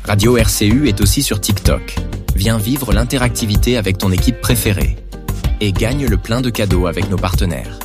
Radio RCU est aussi sur TikTok. Viens vivre l'interactivité avec ton équipe préférée. Et gagne le plein de cadeaux avec nos partenaires.